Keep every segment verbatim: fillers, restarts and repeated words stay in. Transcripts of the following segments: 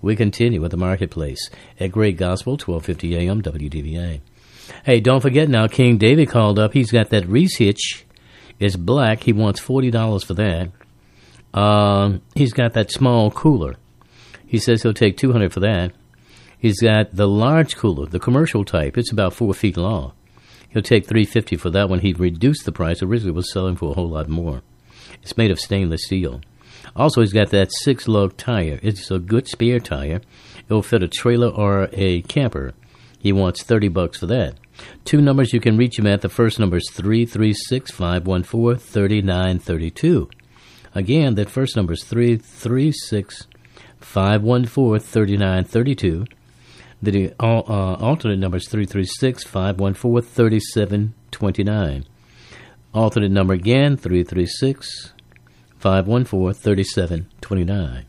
We continue with the marketplace at Great Gospel, twelve fifty A M W D V A. Hey, don't forget now, King David called up. He's got that Reese hitch. It's black. He wants forty dollars for that. Um, he's got that small cooler. He says he'll take two hundred dollars for that. He's got the large cooler, the commercial type. It's about four feet long. He'll take three hundred fifty dollars for that one. He reduced the price. Originally was selling for a whole lot more. It's made of stainless steel. Also, he's got that six-lug tire. It's a good spare tire. It'll fit a trailer or a camper. He wants thirty bucks for that. Two numbers you can reach him at. The first number is three three six, five one four, three nine three two. Again, that first number is three three six, five one four, three nine three two. The uh, alternate number is three three six, five one four, three seven two nine. Alternate number again, three three six, five one four, three seven two nine.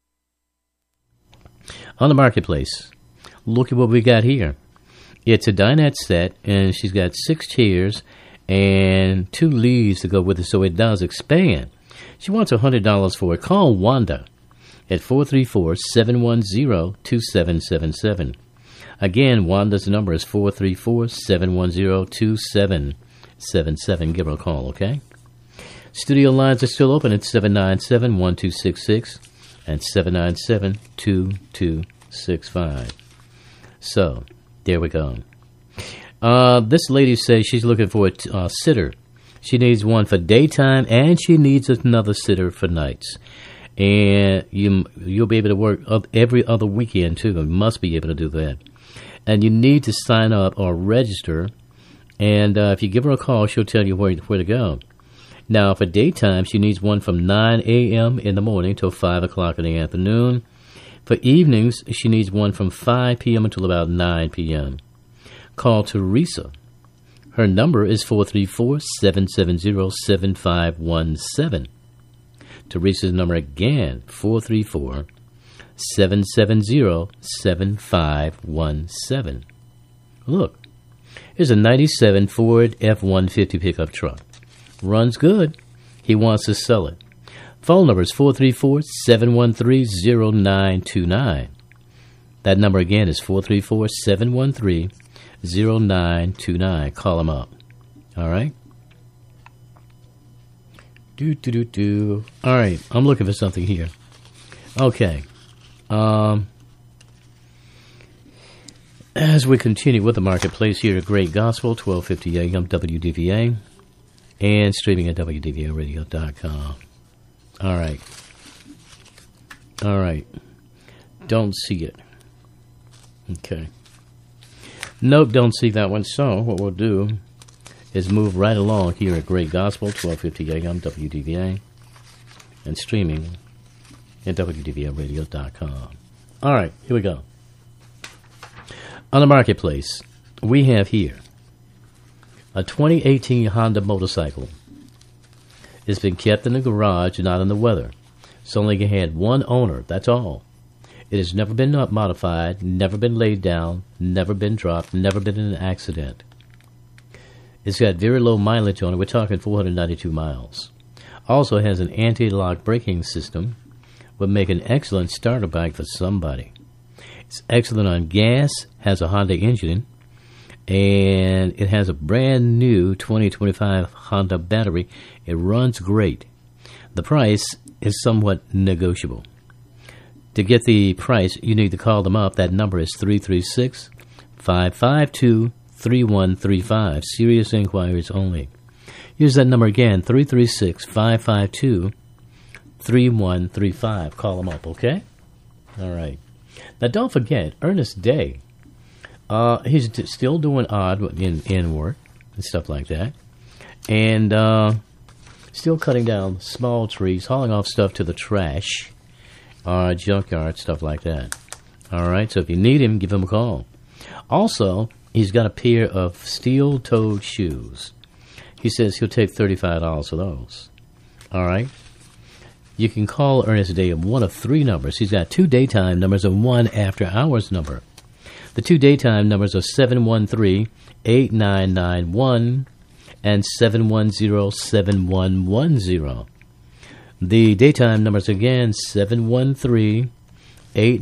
On the marketplace, look at what we got here. It's a dinette set, and she's got six chairs and two leaves to go with it, so it does expand. She wants one hundred dollars for it. Call Wanda at four three four, seven one zero, two seven seven seven. Again, Wanda's number is four three four, seven one zero, two seven seven seven. Give her a call, okay? Studio lines are still open at seven nine seven, one two six six and seven nine seven, two two six five. So, there we go. Uh, this lady says she's looking for a t- uh, sitter. She needs one for daytime, and she needs another sitter for nights. And you, you'll be able to work every other weekend, too. You must be able to do that. And you need to sign up or register. And uh, if you give her a call, she'll tell you where, where to go. Now, for daytime, she needs one from nine a.m. in the morning till five o'clock in the afternoon. For evenings, she needs one from five p.m. until about nine p.m. Call Teresa. Her number is four three four, seven seven zero, seven five one seven. Teresa's number again, four three four, seven seven zero, seven five one seven. Look, here's a ninety-seven Ford F one fifty pickup truck. Runs good. He wants to sell it. Phone number is four three four, seven one three, zero nine two nine. That number again is four three four, seven one three, zero nine two nine. Call him up. All right? Do, do, do, do. All right. I'm looking for something here. Okay. Um, as we continue with the marketplace here at Great Gospel, twelve fifty A M W D V A, and streaming at W D V A radio dot com. All right. All right. Don't see it. Okay. Nope, don't see that one. So what we'll do is move right along here at Great Gospel, twelve fifty A M W D V A, and streaming at W D V A radio dot com. All right, here we go. On the marketplace, we have here a twenty eighteen Honda motorcycle. It's been kept in the garage, not in the weather. It's only had one owner, that's all. It has never been modified, never been laid down, never been dropped, never been in an accident. It's got very low mileage on it. We're talking four hundred ninety-two miles. Also has an anti-lock braking system, would make an excellent starter bike for somebody. It's excellent on gas, has a Honda engine, and it has a brand new twenty twenty-five Honda battery. It runs great. The price is somewhat negotiable. To get the price, you need to call them up. That number is three three six, five five two, three one three five. Serious inquiries only. Here's that number again, three three six, five five two, three one three five. Call them up, okay? All right. Now, don't forget, Ernest Day. Uh, he's d- still doing odd in, in work and stuff like that. And uh, still cutting down small trees, hauling off stuff to the trash, uh, junkyard, stuff like that. All right, so if you need him, give him a call. Also, he's got a pair of steel-toed shoes. He says he'll take thirty-five dollars for those. All right? You can call Ernest Day at one of three numbers. He's got two daytime numbers and one after-hours number. The two daytime numbers are seven one three, eight nine nine one and seven one zero, seven one one zero. The daytime numbers again, seven one three, eight